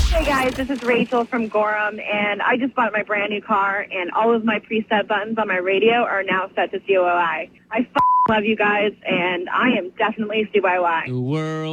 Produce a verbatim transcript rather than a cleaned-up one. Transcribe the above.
Hey guys, this is Rachel from Gorham, and I just bought my brand new car, and all of my preset buttons on my radio are now set to C O I. I f- love you guys, and I am definitely C Y Y. The world.